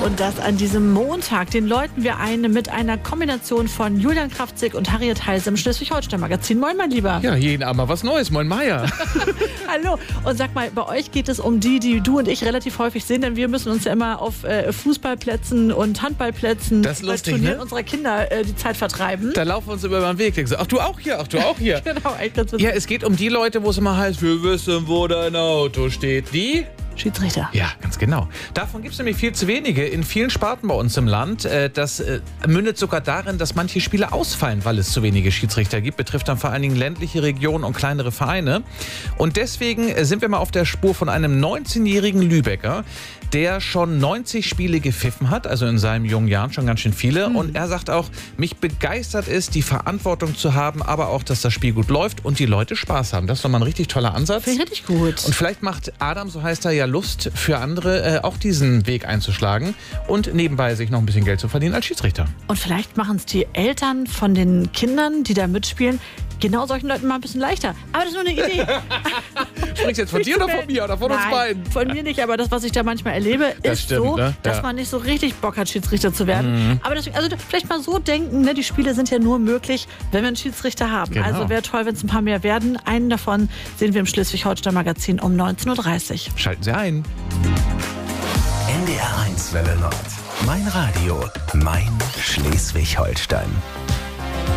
Und das an diesem Montag. Den läuten wir ein mit einer Kombination von Julian Kraftzig und Harriet Heise im Schleswig-Holstein-Magazin. Moin, mein Lieber. Ja, jeden Abend mal was Neues. Moin, Meier. Hallo. Und sag mal, bei euch geht es um die du und ich relativ häufig sehen, denn wir müssen uns ja immer auf Fußballplätzen und Handballplätzen das ist lustig, Turnieren ne? unserer Kinder die Zeit vertreiben. Da laufen wir uns über den Weg. Ach, du auch hier, ach, du auch hier. Genau, eigentlich ganz Ja, es geht um die Leute, wo es immer heißt, wir wissen, wo dein Auto steht. Die? Schiedsrichter. Ja, ganz genau. Davon gibt es nämlich viel zu wenige in vielen Sparten bei uns im Land. Das mündet sogar darin, dass manche Spiele ausfallen, weil es zu wenige Schiedsrichter gibt. Betrifft dann vor allen Dingen ländliche Regionen und kleinere Vereine. Und deswegen sind wir mal auf der Spur von einem 19-jährigen Lübecker, der schon 90 Spiele gepfiffen hat, also in seinen jungen Jahren schon ganz schön viele. Und er sagt auch, mich begeistert es, die Verantwortung zu haben, aber auch, dass das Spiel gut läuft und die Leute Spaß haben. Das ist doch mal ein richtig toller Ansatz. Finde ich richtig gut. Und vielleicht macht Adam, so heißt er ja, Lust für andere, auch diesen Weg einzuschlagen und nebenbei sich noch ein bisschen Geld zu verdienen als Schiedsrichter. Und vielleicht machen es die Eltern von den Kindern, die da mitspielen, genau solchen Leuten mal ein bisschen leichter. Aber das ist nur eine Idee. Sprichst du jetzt von dir oder von mir oder von uns beiden? Von mir nicht, aber das, was ich da manchmal erlebe, Das ist stimmt, so, ne? dass man nicht so richtig Bock hat, Schiedsrichter zu werden. Aber deswegen, also vielleicht mal so denken, ne? Die Spiele sind ja nur möglich, wenn wir einen Schiedsrichter haben. Genau. Also wäre toll, wenn es ein paar mehr werden. Einen davon sehen wir im Schleswig-Holstein-Magazin um 19.30 Uhr. Schalten Sie ein. NDR 1 Welle Nord. Mein Radio, mein Schleswig-Holstein.